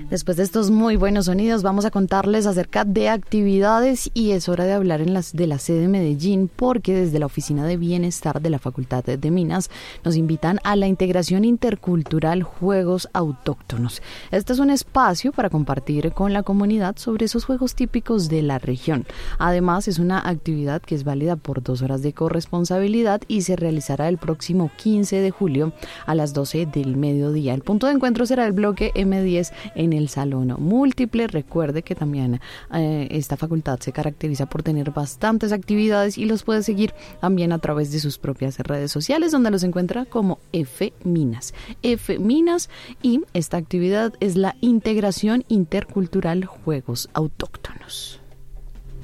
Después de estos muy buenos sonidos, vamos a contarles acerca de actividades y es hora de hablar de la sede de Medellín, porque desde la Oficina de Bienestar de la Facultad de Minas nos invitan a la integración intercultural Juegos Autóctonos. Este es un espacio para compartir con la comunidad sobre esos juegos típicos de la región. Además, es una actividad que es válida por 2 horas de corresponsabilidad y se realizará el próximo 15 de julio a las 12 del mediodía. El punto de encuentro será el bloque M10 en el Salón Múltiple. Recuerde que también esta facultad se caracteriza por tener bastantes actividades y los puede seguir también a través de sus propias redes sociales, donde los encuentra como F Minas. Y esta actividad es la integración intercultural Juegos Autóctonos.